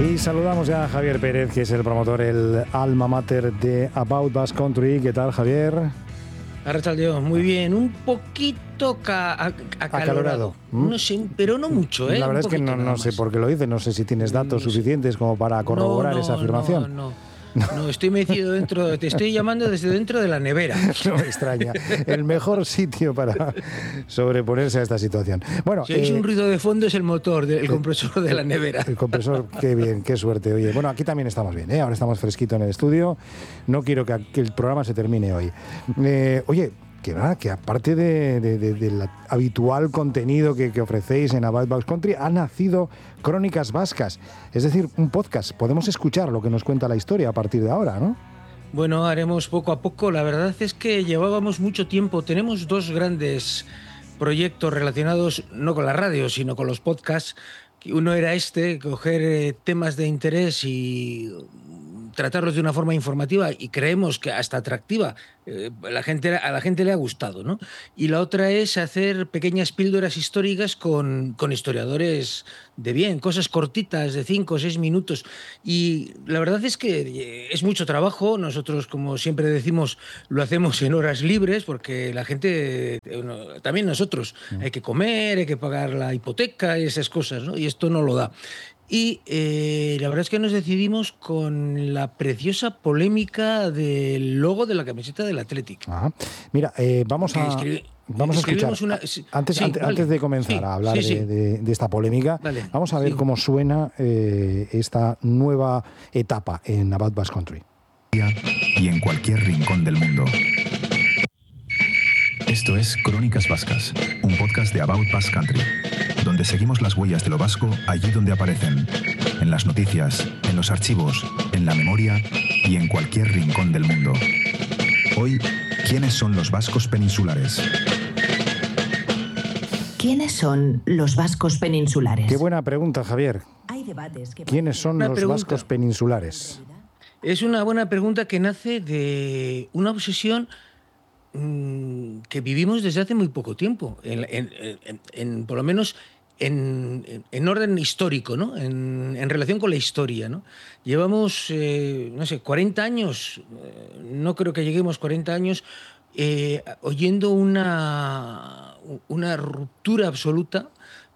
Y saludamos ya a Javier Pérez, que es el promotor, el alma mater de About Basque Country. ¿Qué tal, Javier? Arrachaldeón, muy bien, un poquito acalorado. No sé, pero no mucho, ¿eh? La verdad es que no sé por qué lo dices, no sé si tienes datos suficientes como para corroborar esa afirmación. No, estoy metido dentro, te estoy llamando desde dentro de la nevera. No me extraña. El mejor sitio para sobreponerse a esta situación. Bueno, si oís un ruido de fondo es el motor del compresor de la nevera. El compresor, qué bien, qué suerte. Oye, bueno, aquí también estamos bien, ¿eh? Ahora estamos fresquito en el estudio. No quiero que el programa se termine hoy. Oye, que aparte del habitual contenido que ofrecéis en About Basque Country, ha nacido Crónicas Vascas, es decir, un podcast. Podemos escuchar lo que nos cuenta la historia a partir de ahora, ¿no? Bueno, haremos poco a poco. La verdad es que llevábamos mucho tiempo. Tenemos dos grandes proyectos relacionados no con la radio, sino con los podcasts. Uno era coger temas de interés y tratarlos de una forma informativa y creemos que hasta atractiva. A la gente le ha gustado, ¿no? Y la otra es hacer pequeñas píldoras históricas con historiadores de bien, cosas cortitas de 5 o 6 minutos. Y la verdad es que es mucho trabajo. Nosotros, como siempre decimos, lo hacemos en horas libres porque la gente, también nosotros, hay que comer, hay que pagar la hipoteca y esas cosas, ¿no? Y esto no lo da. Y la verdad es que nos decidimos con la preciosa polémica del logo de la camiseta del Athletic. Ajá. Mira, vamos a escuchar, antes de comenzar a hablar de esta polémica, vamos a ver cómo suena esta nueva etapa en About Basque Country. Y en cualquier rincón del mundo. Esto es Crónicas Vascas, un podcast de About Basque Country, donde seguimos las huellas de lo vasco allí donde aparecen, en las noticias, en los archivos, en la memoria y en cualquier rincón del mundo. Hoy, ¿quiénes son los vascos peninsulares? ¿Quiénes son los vascos peninsulares? Qué buena pregunta, Javier. ¿Quiénes son los vascos peninsulares? Es una buena pregunta que nace de una obsesión que vivimos desde hace muy poco tiempo, por lo menos en orden histórico, ¿no? En relación con la historia, ¿no? Llevamos, 40 años, no creo que lleguemos 40 años, oyendo una ruptura absoluta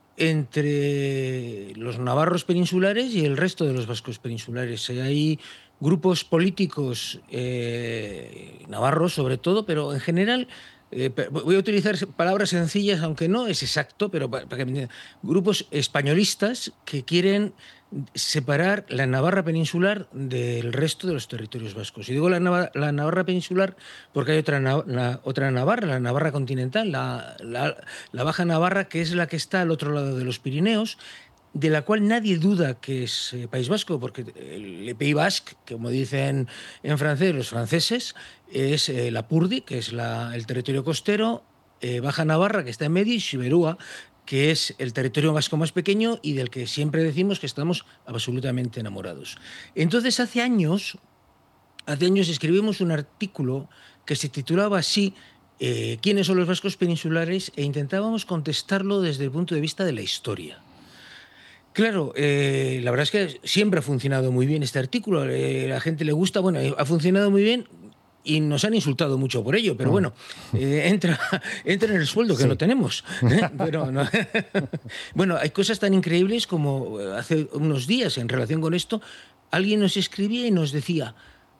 entre los navarros peninsulares y el resto de los vascos peninsulares. Hay grupos políticos navarros sobre todo, pero en general, voy a utilizar palabras sencillas, aunque no es exacto, pero para que me entiendan, grupos españolistas que quieren separar la Navarra peninsular del resto de los territorios vascos. Y digo la Navarra peninsular porque hay otra Navarra, la Navarra continental, la Baja Navarra, que es la que está al otro lado de los Pirineos, de la cual nadie duda que es País Vasco, porque el Pays Basque, como dicen en francés los franceses, es la Purdi, que es el territorio costero, Baja Navarra, que está en medio, y Siberúa, que es el territorio vasco más pequeño y del que siempre decimos que estamos absolutamente enamorados. Entonces, hace años escribimos un artículo que se titulaba así, ¿quiénes son los vascos peninsulares? E intentábamos contestarlo desde el punto de vista de la historia. Claro, la verdad es que siempre ha funcionado muy bien este artículo, a la gente le gusta, bueno, ha funcionado muy bien y nos han insultado mucho por ello, pero bueno, entra en el sueldo que no tenemos. Pero no. Bueno, hay cosas tan increíbles como hace unos días en relación con esto, alguien nos escribía y nos decía,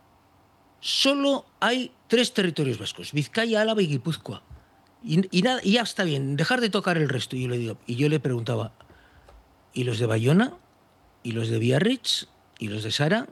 solo hay 3 territorios vascos, Vizcaya, Álava y Guipúzcoa, y ya está bien, dejar de tocar el resto. Y yo le preguntaba, ¿y los de Bayona? ¿Y los de Biarritz? ¿Y los de Sara?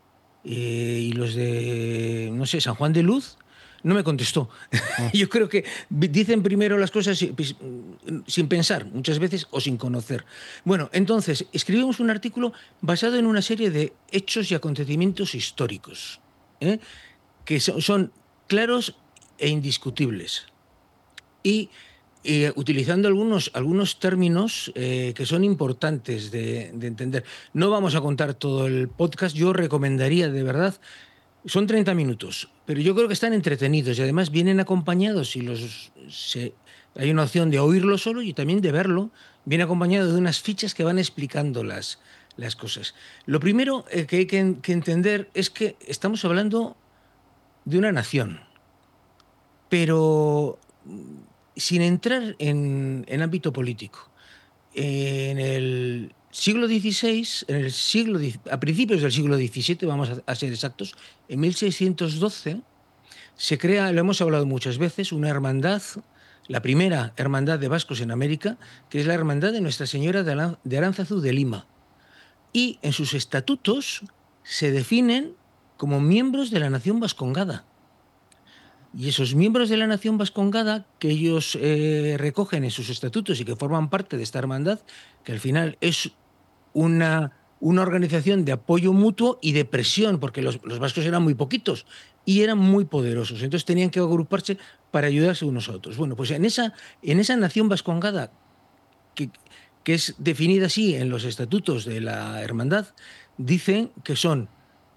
¿Y los de, San Juan de Luz? No me contestó. Yo creo que dicen primero las cosas sin pensar, muchas veces, o sin conocer. Bueno, entonces, escribimos un artículo basado en una serie de hechos y acontecimientos históricos, que son claros e indiscutibles. Y utilizando algunos términos que son importantes de entender. No vamos a contar todo el podcast, yo recomendaría de verdad, son 30 minutos, pero yo creo que están entretenidos y además vienen acompañados hay una opción de oírlo solo y también de verlo, viene acompañado de unas fichas que van explicando las las cosas. Lo primero que hay que entender es que estamos hablando de una nación, pero sin entrar en ámbito político. En el siglo XVI, a principios del siglo XVII, vamos a ser exactos, en 1612 se crea, lo hemos hablado muchas veces, una hermandad, la primera hermandad de vascos en América, que es la Hermandad de Nuestra Señora de Aránzazu de Lima. Y en sus estatutos se definen como miembros de la nación vascongada. Y esos miembros de la nación vascongada que ellos recogen en sus estatutos y que forman parte de esta hermandad, que al final es una organización de apoyo mutuo y de presión, porque los vascos eran muy poquitos y eran muy poderosos, entonces tenían que agruparse para ayudarse unos a otros. Bueno, pues en esa nación vascongada, que es definida así en los estatutos de la hermandad, dicen que son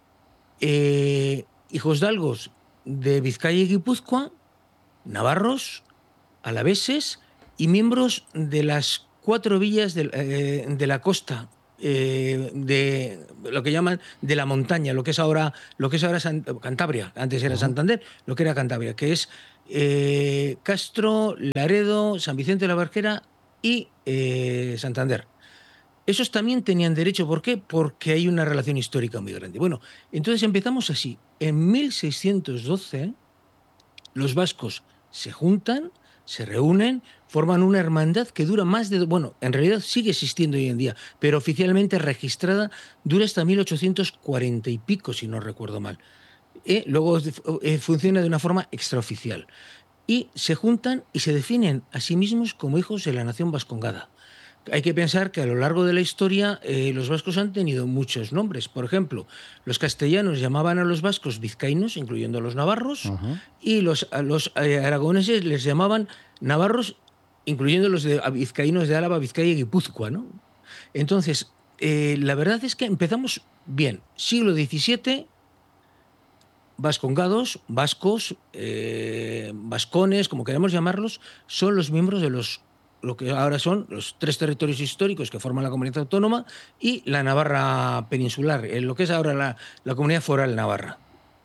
hijosdalgos de Vizcaya y Guipúzcoa, navarros, alaveses y miembros de las 4 villas de la costa, de lo que llaman de la montaña, lo que es ahora Cantabria, antes era Santander, lo que era Cantabria, que es Castro, Laredo, San Vicente de la Barquera y Santander. Esos también tenían derecho. ¿Por qué? Porque hay una relación histórica muy grande. Bueno, entonces empezamos así. En 1612 los vascos se juntan, se reúnen, forman una hermandad que dura más de... Bueno, en realidad sigue existiendo hoy en día, pero oficialmente registrada dura hasta 1840 y pico, si no recuerdo mal. Luego funciona de una forma extraoficial. Y se juntan y se definen a sí mismos como hijos de la nación vascongada. Hay que pensar que a lo largo de la historia los vascos han tenido muchos nombres. Por ejemplo, los castellanos llamaban a los vascos vizcaínos, incluyendo a los navarros, y a los aragoneses les llamaban navarros, incluyendo los vizcaínos de Álava, Vizcaya y Guipúzcoa, ¿no? Entonces, la verdad es que empezamos bien. Siglo XVII, vascongados, vascos, vascones, como queramos llamarlos, son los miembros de lo que ahora son los 3 territorios históricos que forman la comunidad autónoma y la Navarra peninsular, en lo que es ahora la comunidad foral navarra.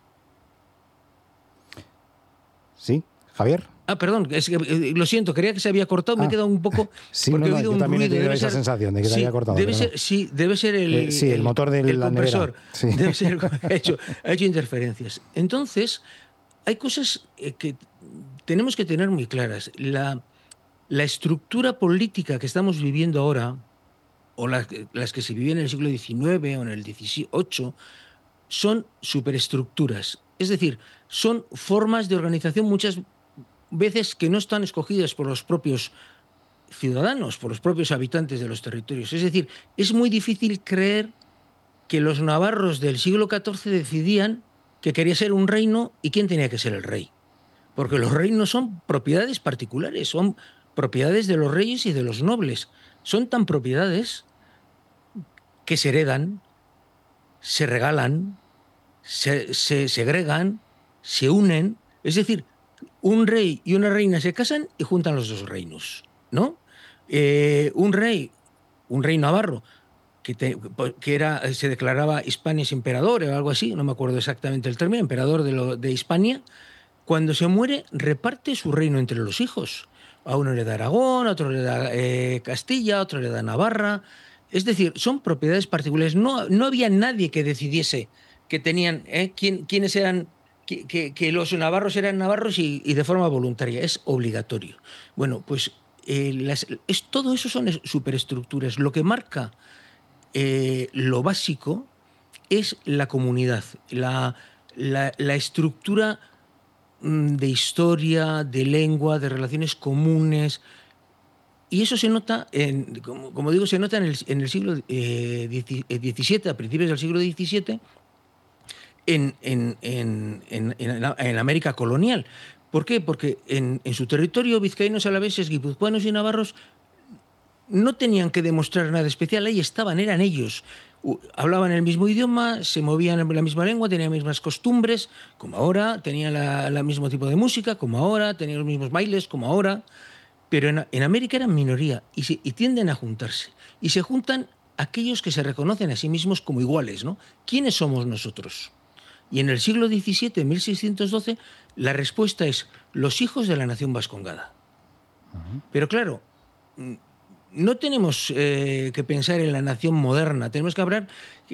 Sí, Javier. Perdón, es que, lo siento, creía que se había cortado, me he quedado un poco... Sí, porque he oído un yo también ruido, he tenido esa sensación de que se había cortado. Debe ser el motor del compresor. Sí. Debe ser ha hecho interferencias. Entonces, hay cosas que tenemos que tener muy claras. La estructura política que estamos viviendo ahora, o las que se vivían en el siglo XIX o en el XVIII, son superestructuras. Es decir, son formas de organización muchas veces que no están escogidas por los propios ciudadanos, por los propios habitantes de los territorios. Es decir, es muy difícil creer que los navarros del siglo XIV decidían que quería ser un reino y quién tenía que ser el rey. Porque los reinos son propiedades particulares, son propiedades de los reyes y de los nobles. Son tan propiedades que se heredan, se regalan, se segregan, se unen. Es decir, un rey y una reina se casan y juntan los 2 reinos, ¿no? Un rey navarro, que se declaraba Hispanis Imperador o algo así, no me acuerdo exactamente el término, emperador de Hispania, cuando se muere reparte su reino entre los hijos. A uno le da Aragón, a otro le da Castilla, a otro le da Navarra. Es decir, son propiedades particulares. No había nadie que decidiese que tenían quiénes eran, que los navarros eran navarros y de forma voluntaria. Es obligatorio. Bueno, pues todo eso son superestructuras. Lo que marca lo básico es la comunidad, la estructura de historia, de lengua, de relaciones comunes. Y eso se nota, como digo, se nota en el siglo XVII, a principios del siglo XVII, en América colonial. ¿Por qué? Porque en su territorio, vizcaínos, alaveses, guipuzcoanos y navarros no tenían que demostrar nada especial, ahí estaban, eran ellos. Hablaban el mismo idioma, se movían en la misma lengua, tenían las mismas costumbres, como ahora, tenían el mismo tipo de música, como ahora, tenían los mismos bailes, como ahora. Pero en América eran minoría y tienden a juntarse. Y se juntan aquellos que se reconocen a sí mismos como iguales, ¿no? ¿Quiénes somos nosotros? Y en el siglo XVII, en 1612, la respuesta es los hijos de la nación vascongada. Pero claro, no tenemos que pensar en la nación moderna, tenemos que hablar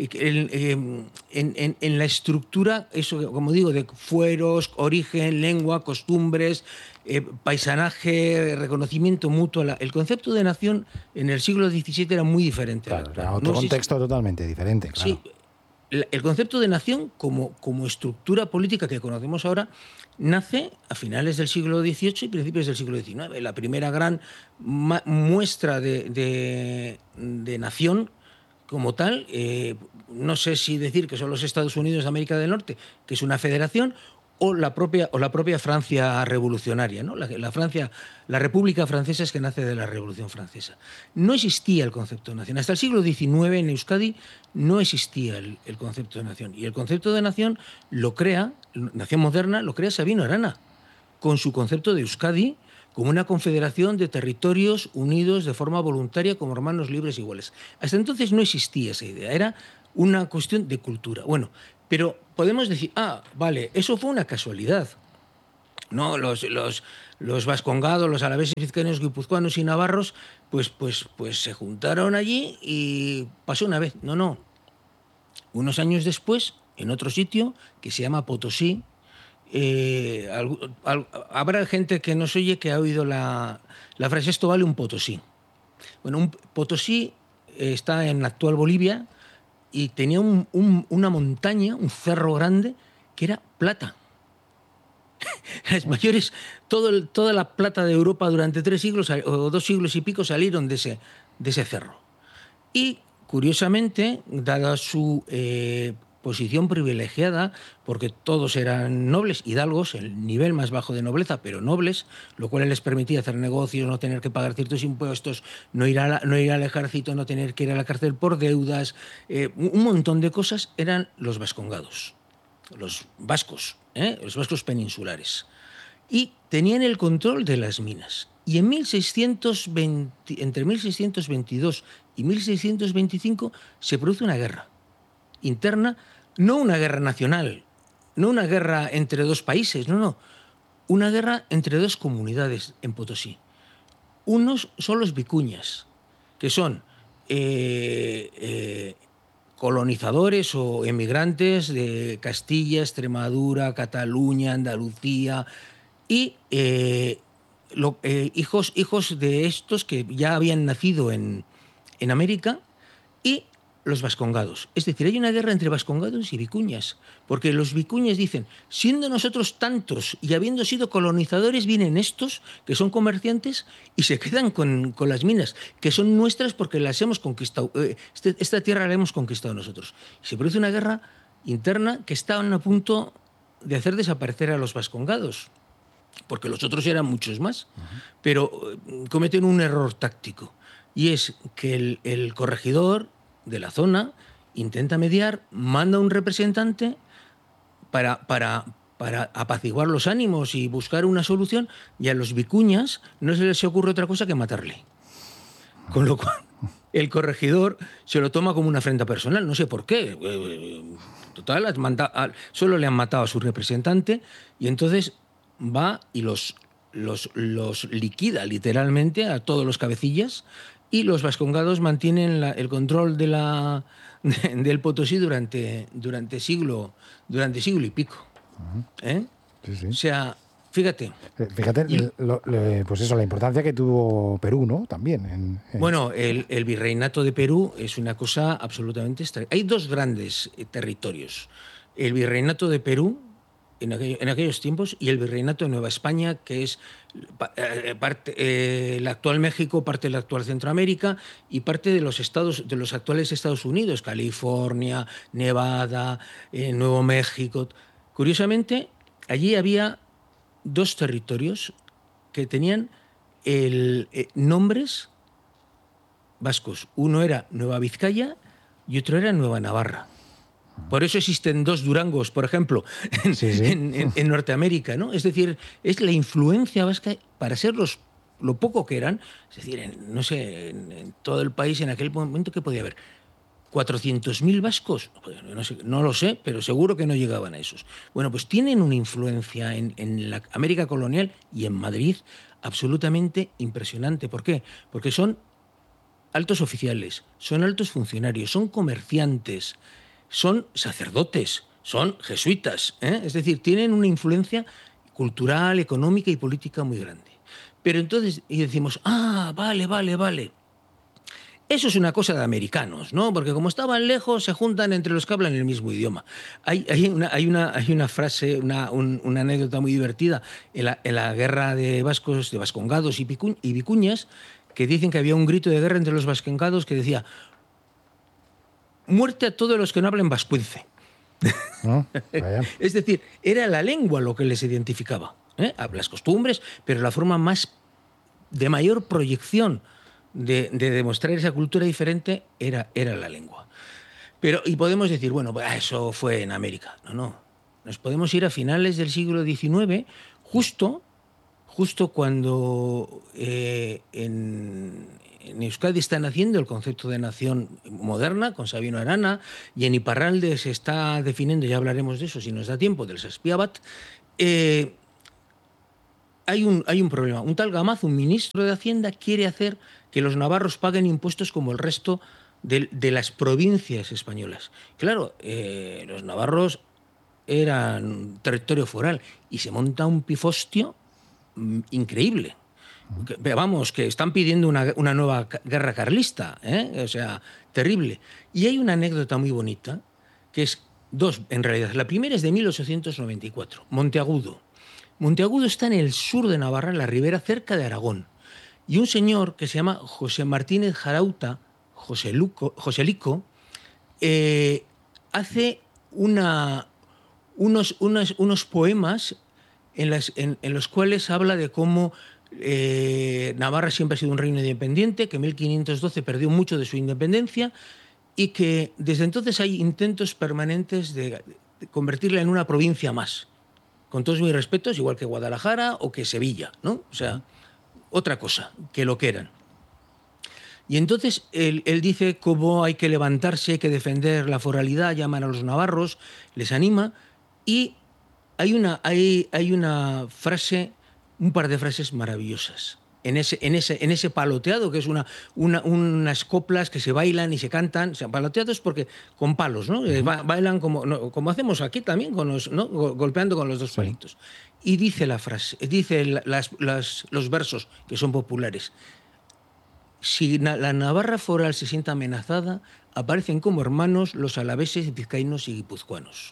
en la estructura, eso, como digo, de fueros, origen, lengua, costumbres, paisanaje, reconocimiento mutuo. El concepto de nación en el siglo XVII era muy diferente. Claro, era otro contexto totalmente diferente. Claro. Sí, el concepto de nación como estructura política que conocemos ahora nace a finales del siglo XVIII y principios del siglo XIX. La primera gran muestra de nación como tal, no sé si decir que son los Estados Unidos de América del Norte, que es una federación, o la propia Francia revolucionaria, ¿no? La República Francesa es que nace de la Revolución Francesa. No existía el concepto de nación. Hasta el siglo XIX en Euskadi no existía el concepto de nación. Y el concepto de nación lo crea, nación moderna, lo crea Sabino Arana, con su concepto de Euskadi como una confederación de territorios unidos de forma voluntaria como hermanos libres iguales. Hasta entonces no existía esa idea, era una cuestión de cultura. Bueno, pero podemos decir, vale, eso fue una casualidad. No, los vascongados, los alaveses, vizcaínos, guipuzcoanos y navarros, pues se juntaron allí y pasó una vez. No. Unos años después, en otro sitio que se llama Potosí, habrá gente que nos oye que ha oído la frase esto vale un Potosí. Bueno, un Potosí está en la actual Bolivia y tenía una montaña, un cerro grande, que era plata. Las mayores, toda la plata de Europa durante 3 siglos o 2 siglos y pico salieron de ese cerro. Y, curiosamente, dada su posición privilegiada, porque todos eran nobles, hidalgos, el nivel más bajo de nobleza, pero nobles, lo cual les permitía hacer negocios, no tener que pagar ciertos impuestos, no ir al ejército, no tener que ir a la cárcel por deudas, un montón de cosas, eran los vascongados, los vascos peninsulares. Y tenían el control de las minas. Y entre 1622 y 1625 se produce una guerra interna, no una guerra nacional, no una guerra entre 2 países, no, una guerra entre 2 comunidades en Potosí. Unos son los vicuñas, que son colonizadores o emigrantes de Castilla, Extremadura, Cataluña, Andalucía, y hijos de estos que ya habían nacido en América, y los vascongados. Es decir, hay una guerra entre vascongados y vicuñas, porque los vicuñas dicen, siendo nosotros tantos y habiendo sido colonizadores, vienen estos, que son comerciantes, y se quedan con las minas, que son nuestras porque las hemos conquistado. Esta tierra la hemos conquistado nosotros. Y se produce una guerra interna que estaban a punto de hacer desaparecer a los vascongados, porque los otros eran muchos más, pero cometen un error táctico, y es que el corregidor de la zona intenta mediar, manda un representante para apaciguar los ánimos y buscar una solución, y a los vicuñas no se les ocurre otra cosa que matarle. Con lo cual, el corregidor se lo toma como una afrenta personal, no sé por qué. Total, solo le han matado a su representante, y entonces va y los liquida literalmente a todos los cabecillas, y los vascongados mantienen el control del Potosí durante siglo y pico. Sí. O sea, fíjate. Pues eso, la importancia que tuvo Perú, ¿no? También. Bueno, el virreinato de Perú es una cosa absolutamente extraña. Hay 2 grandes territorios. El virreinato de Perú, en aquellos tiempos, y el virreinato de Nueva España, que es parte el actual México, parte de la actual Centroamérica y parte de los actuales Estados Unidos, California, Nevada, Nuevo México. Curiosamente, allí había 2 territorios que tenían nombres vascos. Uno era Nueva Vizcaya y otro era Nueva Navarra. Por eso existen 2 Durangos, por ejemplo, en Norteamérica, ¿no? Es decir, es la influencia vasca para ser los lo poco que eran, es decir, no sé, en todo el país en aquel momento, ¿qué podía haber? 400.000 vascos, no sé, no lo sé, pero seguro que no llegaban a esos. Bueno, pues tienen una influencia en la América colonial y en Madrid absolutamente impresionante. ¿Por qué? Porque son altos oficiales, son altos funcionarios, son comerciantes, son sacerdotes, son jesuitas, ¿eh? Es decir, tienen una influencia cultural, económica y política muy grande. Pero entonces, y decimos, vale. Eso es una cosa de americanos, ¿no? Porque como estaban lejos, se juntan entre los que hablan el mismo idioma. Hay una frase, una anécdota muy divertida en la guerra de vascos, de vascongados y vicuñas, que dicen que había un grito de guerra entre los vascongados que decía: muerte a todos los que no hablen vascuence. ¿No? Vaya. Es decir, era la lengua lo que les identificaba, ¿eh? Las costumbres, pero la forma de mayor proyección de demostrar esa cultura diferente era la lengua. Y podemos decir, bueno, eso fue en América. No. Nos podemos ir a finales del siglo XIX, justo cuando en Euskadi están haciendo el concepto de nación moderna con Sabino Arana, y en Iparralde se está definiendo, ya hablaremos de eso si nos da tiempo, del Saspiabat. Hay un problema. Un tal Gamaz, un ministro de Hacienda, quiere hacer que los navarros paguen impuestos como el resto de las provincias españolas. Claro, los navarros eran territorio foral y se monta un pifostio increíble. Vamos, que están pidiendo una nueva guerra carlista, ¿eh? O sea, terrible. Y hay una anécdota muy bonita, que es dos, en realidad. La primera es de 1894, Monteagudo. Monteagudo está en el sur de Navarra, en la ribera, cerca de Aragón. Y un señor que se llama José Martínez Jarauta, Joselico, hace unos poemas en los cuales habla de cómo Navarra siempre ha sido un reino independiente, que en 1512 perdió mucho de su independencia y que desde entonces hay intentos permanentes de convertirla en una provincia más. Con todos mis respetos, igual que Guadalajara o que Sevilla, ¿no? O sea, otra cosa que lo que eran. Y entonces él dice cómo hay que levantarse, hay que defender la foralidad, llaman a los navarros, les anima, y hay una frase, un par de frases maravillosas en ese paloteado, que es unas coplas que se bailan y se cantan. O sea, paloteados porque con palos, ¿no? Bailan como hacemos aquí también, ¿no? Golpeando con los dos palitos. Y dice la frase, dice los versos que son populares. Si la Navarra foral se siente amenazada, aparecen como hermanos los alaveses, vizcaínos y guipuzcoanos.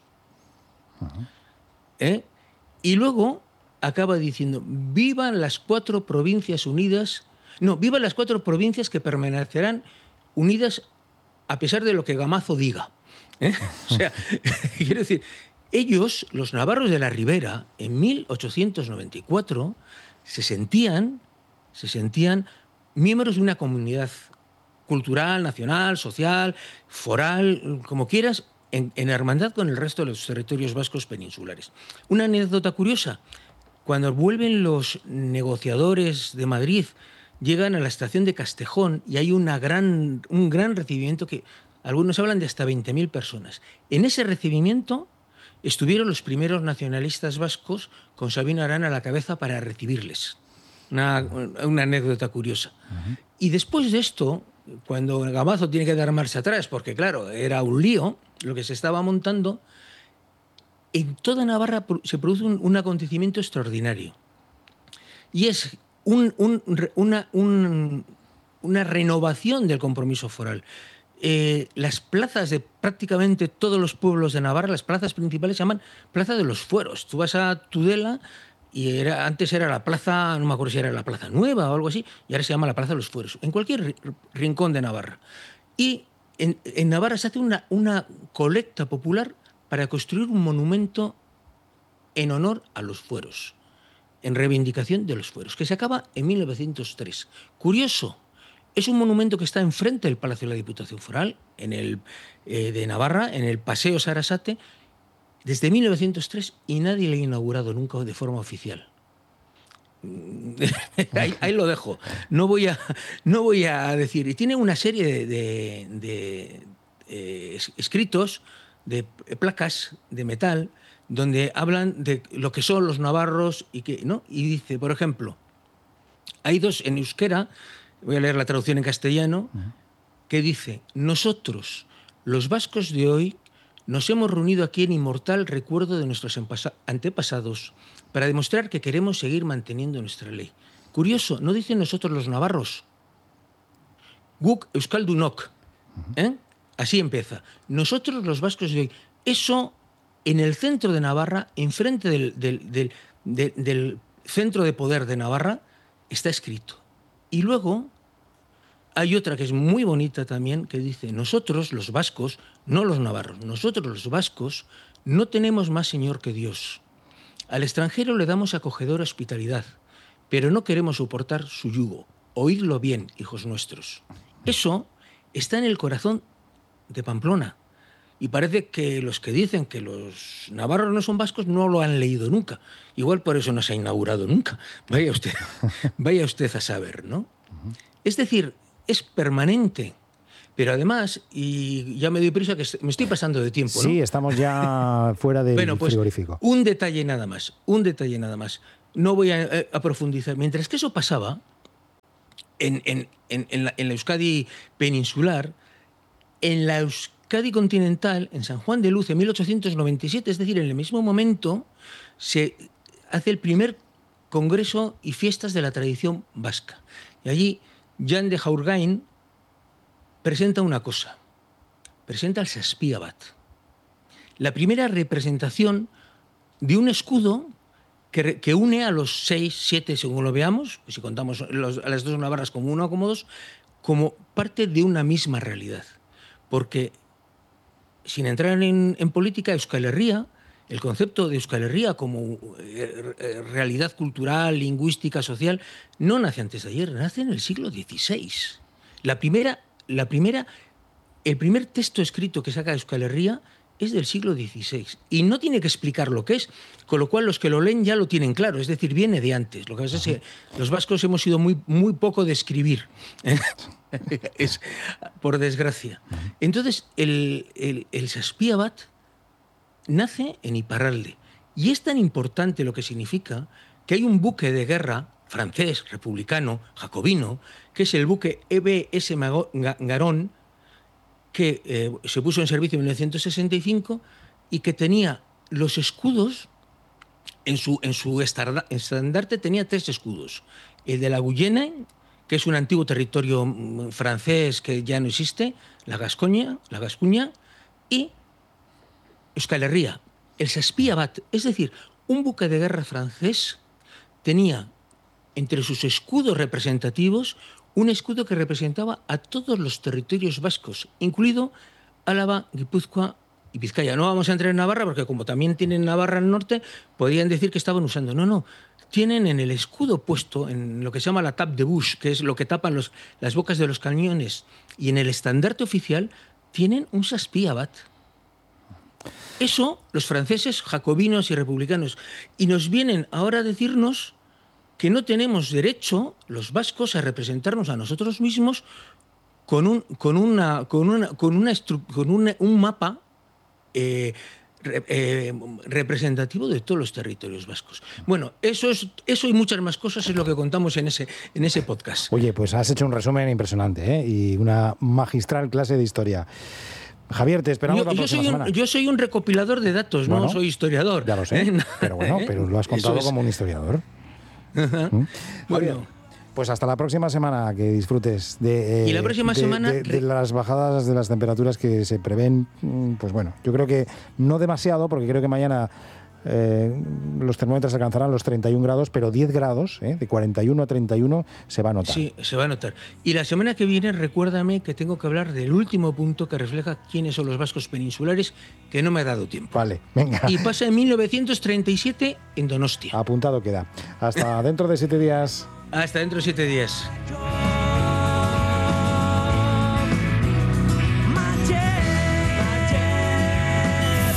Y luego acaba diciendo: vivan las 4 provincias unidas, vivan las 4 provincias que permanecerán unidas a pesar de lo que Gamazo diga. O sea, quiero decir, ellos, los navarros de la Ribera, en 1894 se sentían miembros de una comunidad cultural, nacional, social, foral, como quieras, en hermandad con el resto de los territorios vascos peninsulares. Una anécdota curiosa: cuando vuelven los negociadores de Madrid, llegan a la estación de Castejón y hay un gran recibimiento, que algunos hablan de hasta 20.000 personas. En ese recibimiento estuvieron los primeros nacionalistas vascos con Sabino Arana a la cabeza para recibirles. Una anécdota curiosa. Y después de esto, cuando Gamazo tiene que dar marcha atrás, porque claro, era un lío lo que se estaba montando, en toda Navarra se produce un acontecimiento extraordinario. Y es una renovación del compromiso foral. Las plazas de prácticamente todos los pueblos de Navarra, las plazas principales, se llaman Plaza de los Fueros. Tú vas a Tudela y antes era la plaza, no me acuerdo si era la Plaza Nueva o algo así, y ahora se llama la Plaza de los Fueros, en cualquier rincón de Navarra. Y en Navarra se hace una colecta popular para construir un monumento en honor a los fueros, en reivindicación de los fueros, que se acaba en 1903. Curioso, es un monumento que está enfrente del Palacio de la Diputación Foral, de Navarra, en el Paseo Sarasate, desde 1903, y nadie le ha inaugurado nunca de forma oficial. ahí lo dejo. No voy a decir. Y tiene una serie de escritos, de placas de metal, donde hablan de lo que son los navarros ¿no? Y dice, por ejemplo, hay dos en euskera, voy a leer la traducción en castellano, que dice: nosotros, los vascos de hoy, nos hemos reunido aquí en inmortal recuerdo de nuestros antepasados para demostrar que queremos seguir manteniendo nuestra ley. Curioso, no dicen nosotros los navarros. Guk euskaldunok. Así empieza. Nosotros los vascos de hoy. Eso en el centro de Navarra, enfrente del centro de poder de Navarra, está escrito. Y luego hay otra que es muy bonita también, que dice: nosotros los vascos, no los navarros, nosotros los vascos no tenemos más señor que Dios. Al extranjero le damos acogedora hospitalidad, pero no queremos soportar su yugo. Oídlo bien, hijos nuestros. Eso está en el corazón de Pamplona. Y parece que los que dicen que los navarros no son vascos no lo han leído nunca. Igual por eso no se ha inaugurado nunca. Vaya usted a saber, ¿no? Es decir, es permanente. Pero además, y ya me doy prisa que me estoy pasando de tiempo, ¿no? Sí, estamos ya fuera del frigorífico. Un detalle nada más. No voy a profundizar. Mientras que eso pasaba, en la Euskadi peninsular, en la Euskadi continental, en San Juan de Luz, en 1897, es decir, en el mismo momento, se hace el primer congreso y fiestas de la tradición vasca. Y allí, Jan de Jaurgain presenta una cosa. Presenta el Saspia-bat. La primera representación de un escudo que une a los 6, 7, según lo veamos, si contamos a las dos navarras como uno o como dos, como parte de una misma realidad. Porque, sin entrar en política, Euskal Herria, el concepto de Euskal Herria como realidad cultural, lingüística, social, no nace antes de ayer, nace en el siglo XVI. El primer texto escrito que saca Euskal Herria es del siglo XVI y no tiene que explicar lo que es, con lo cual los que lo leen ya lo tienen claro, es decir, viene de antes. Lo que pasa es que los vascos hemos sido muy poco de escribir, es, por desgracia. Entonces, el Saspia-bat nace en Iparralde y es tan importante lo que significa que hay un buque de guerra francés, republicano, jacobino, que es el buque E.B.S. Garón, que se puso en servicio en 1965 y que tenía los escudos, en su estandarte tenía 3 escudos. El de la Guyenne, que es un antiguo territorio francés que ya no existe, la Gascuña, y Euskal Herria, el Saspia-bat, es decir, un buque de guerra francés tenía entre sus escudos representativos un escudo que representaba a todos los territorios vascos, incluido Álava, Guipúzcoa y Vizcaya. No vamos a entrar en Navarra, porque como también tienen Navarra al norte, podrían decir que estaban usando. No. Tienen en el escudo puesto, en lo que se llama la tap de bouche, que es lo que tapan las bocas de los cañones, y en el estandarte oficial tienen un Saspia-bat. Eso, los franceses, jacobinos y republicanos, y nos vienen ahora a decirnos que no tenemos derecho, los vascos, a representarnos a nosotros mismos con un mapa representativo de todos los territorios vascos. Bueno, eso y muchas más cosas es lo que contamos en ese podcast. Oye, pues has hecho un resumen impresionante, y una magistral clase de historia. Javier, te esperamos la próxima semana. Yo soy un recopilador de datos, no soy historiador. Ya lo sé, pero lo has contado como un historiador. Bueno, pues hasta la próxima semana, que disfrutes de las bajadas de las temperaturas que se prevén. Pues bueno, yo creo que no demasiado, porque creo que mañana los termómetros alcanzarán los 31 grados, pero 10 grados, de 41 a 31, se va a notar. Sí, se va a notar. Y la semana que viene, recuérdame que tengo que hablar del último punto que refleja quiénes son los vascos peninsulares, que no me ha dado tiempo. Vale, venga. Y pasa en 1937 en Donostia. Apuntado queda. Hasta dentro de 7 días. Hasta dentro de 7 días.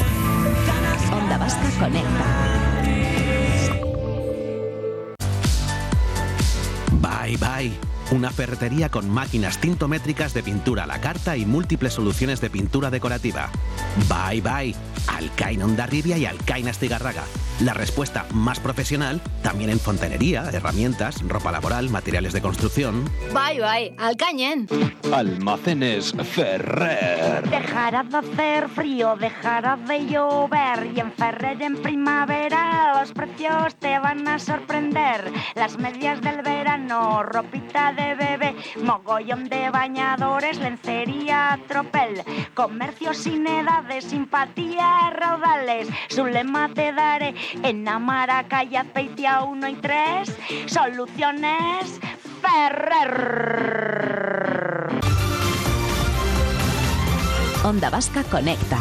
Onda Vasca Conecta. Bye Bye, una ferretería con máquinas tintométricas de pintura a la carta y múltiples soluciones de pintura decorativa. Bye Bye, Alcaina Hondarribia y Alcaina Astigarraga. La respuesta más profesional también en fontanería, herramientas, ropa laboral, materiales de construcción. Bye Bye, Alcañen. Almacenes Ferrer. Dejará de hacer frío, dejará de llover y en Ferrer en primavera los precios te van a sorprender. Las medias del verano, ropita de bebé, mogollón de bañadores, lencería, tropel, comercio sin edades, simpatía, raudales. Su lema te daré en Amara, calle Azpeitia 1 y 3, Soluciones Ferrer. Onda Vasca Conecta.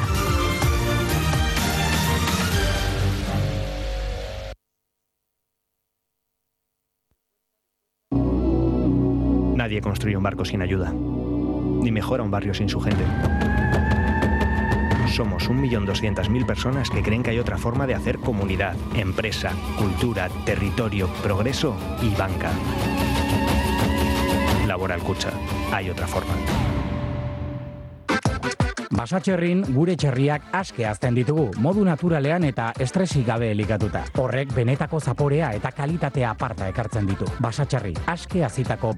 Nadie construye un barco sin ayuda, ni mejora un barrio sin su gente. Somos 1.200.000 personas que creen que hay otra forma de hacer comunidad, empresa, cultura, territorio, progreso y banca. Laboral Kutxa, hay otra forma. Basatxerrin gure txerriak aske hazten ditugu, modu naturalean eta estresik gabe elikatuta. Horrek benetako zaporea eta kalitatea aparta ekartzen ditu. Basatxerri, aske hazitako